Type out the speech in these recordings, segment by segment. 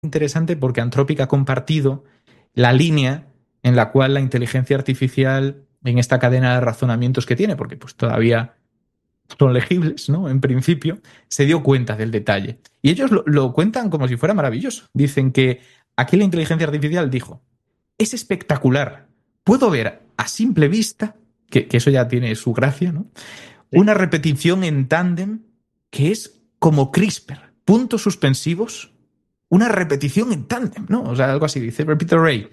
interesante porque Anthropic ha compartido la línea en la cual la inteligencia artificial en esta cadena de razonamientos que tiene, porque pues todavía son legibles, ¿no? En principio, se dio cuenta del detalle. Y ellos lo cuentan como si fuera maravilloso. Dicen que aquí la inteligencia artificial dijo, es espectacular, puedo ver a simple vista, que eso ya tiene su gracia, ¿no? Sí. Una repetición en tándem que es como CRISPR, puntos suspensivos, una repetición en tándem, ¿no? O sea, algo así, dice repeat array.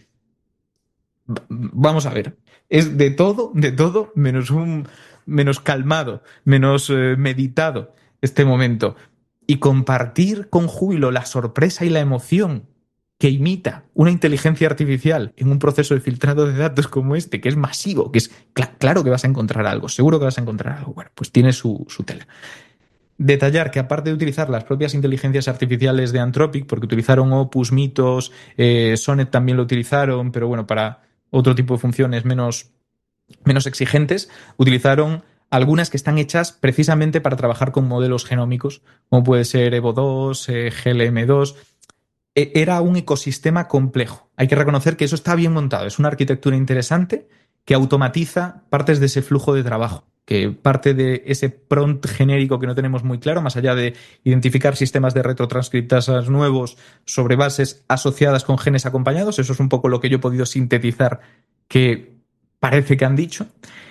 Vamos a ver, es de todo, menos calmado, menos meditado este momento. Y compartir con júbilo la sorpresa y la emoción que imita una inteligencia artificial en un proceso de filtrado de datos como este, que es masivo, que es claro que vas a encontrar algo, seguro que vas a encontrar algo. Bueno, pues tiene su tela. Detallar que aparte de utilizar las propias inteligencias artificiales de Anthropic, porque utilizaron Opus, Mythos, Sonnet también lo utilizaron, pero bueno, para otro tipo de funciones menos exigentes, utilizaron algunas que están hechas precisamente para trabajar con modelos genómicos, como puede ser Evo2, GLM2. Era un ecosistema complejo. Hay que reconocer que eso está bien montado. Es una arquitectura interesante que automatiza partes de ese flujo de trabajo, que parte de ese prompt genérico que no tenemos muy claro, más allá de identificar sistemas de retrotranscriptasas nuevos sobre bases asociadas con genes acompañados. Eso es un poco lo que yo he podido sintetizar que parece que han dicho,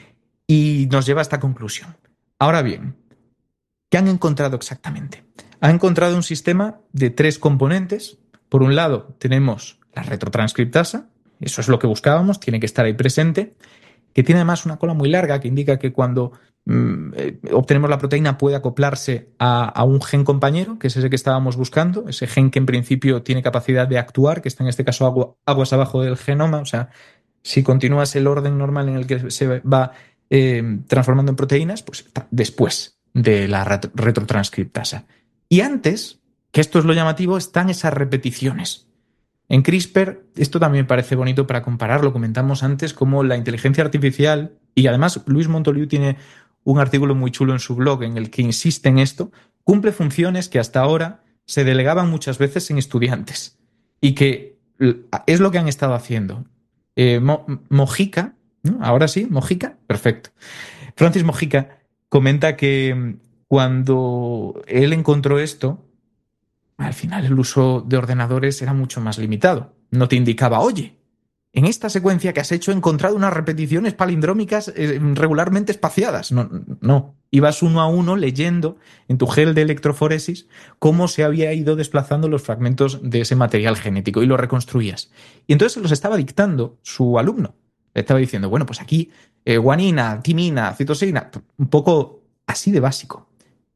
y nos lleva a esta conclusión. Ahora bien, ¿qué han encontrado exactamente? Han encontrado un sistema de 3 componentes. Por un lado, tenemos la retrotranscriptasa, eso es lo que buscábamos, tiene que estar ahí presente, que tiene además una cola muy larga que indica que cuando obtenemos la proteína puede acoplarse a un gen compañero, que es ese que estábamos buscando, ese gen que en principio tiene capacidad de actuar, que está en este caso aguas abajo del genoma, o sea, si continúas el orden normal en el que se va transformando en proteínas, pues está después de la retrotranscriptasa. Y antes, que esto es lo llamativo, están esas repeticiones. En CRISPR, esto también me parece bonito para comparar, lo comentamos antes, como la inteligencia artificial, y además Luis Montoliu tiene un artículo muy chulo en su blog en el que insiste en esto, cumple funciones que hasta ahora se delegaban muchas veces en estudiantes y que es lo que han estado haciendo. Mojica, ¿no? Ahora sí, Mojica, perfecto. Francis Mojica comenta que cuando él encontró esto, al final el uso de ordenadores era mucho más limitado. No te indicaba, oye, en esta secuencia que has hecho he encontrado unas repeticiones palindrómicas regularmente espaciadas. No, no. Ibas uno a uno leyendo en tu gel de electroforesis cómo se había ido desplazando los fragmentos de ese material genético y lo reconstruías. Y entonces se los estaba dictando su alumno. Le estaba diciendo, bueno, pues aquí guanina, timina, citosina, un poco así de básico.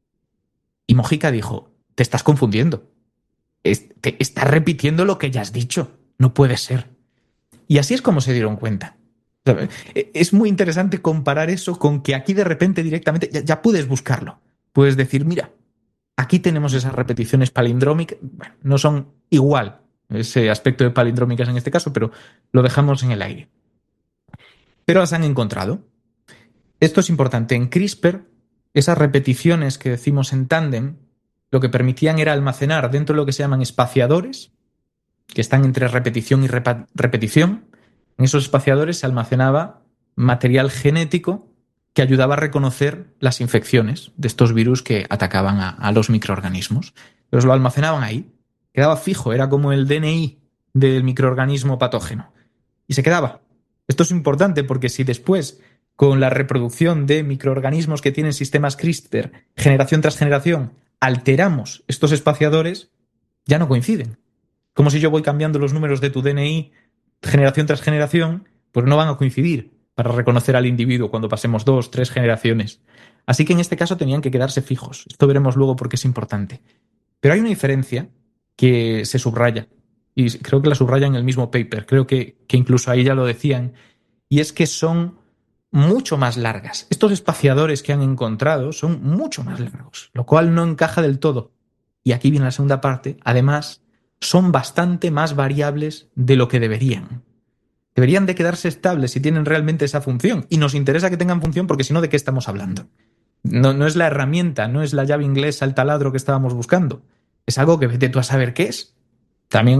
Y Mojica dijo, te estás confundiendo. Te estás repitiendo lo que ya has dicho. No puede ser. Y así es como se dieron cuenta. Es muy interesante comparar eso con que aquí de repente directamente ya puedes buscarlo. Puedes decir, mira, aquí tenemos esas repeticiones palindrómicas. Bueno, no son igual ese aspecto de palindrómicas en este caso, pero lo dejamos en el aire. Pero las han encontrado. Esto es importante. En CRISPR, esas repeticiones que decimos en tándem, lo que permitían era almacenar dentro de lo que se llaman espaciadores, que están entre repetición y repetición. En esos espaciadores se almacenaba material genético que ayudaba a reconocer las infecciones de estos virus que atacaban a los microorganismos. Pero lo almacenaban ahí, quedaba fijo, era como el DNI del microorganismo patógeno. Y se quedaba. Esto es importante porque si después, con la reproducción de microorganismos que tienen sistemas CRISPR, generación tras generación, alteramos estos espaciadores, ya no coinciden. Como si yo voy cambiando los números de tu DNI generación tras generación, pues no van a coincidir para reconocer al individuo cuando pasemos 2, 3 generaciones. Así que en este caso tenían que quedarse fijos. Esto veremos luego porque es importante. Pero hay una diferencia que se subraya, y creo que la subraya en el mismo paper, creo que incluso ahí ya lo decían, y es que son mucho más largas. Estos espaciadores que han encontrado son mucho más largos, lo cual no encaja del todo. Y aquí viene la segunda parte. Además, son bastante más variables de lo que deberían. Deberían de quedarse estables si tienen realmente esa función. Y nos interesa que tengan función porque si no, ¿de qué estamos hablando? No es la herramienta, no es la llave inglesa, el taladro que estábamos buscando. Es algo que vete tú a saber qué es. También